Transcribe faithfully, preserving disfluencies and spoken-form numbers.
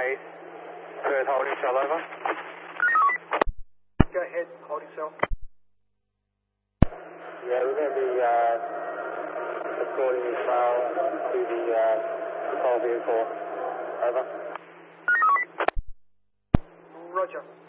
eight. Third holding cell, over. Go ahead, holding cell. Yeah, we're going to be uh, escorting this file to the uh, patrol vehicle. Over. Roger.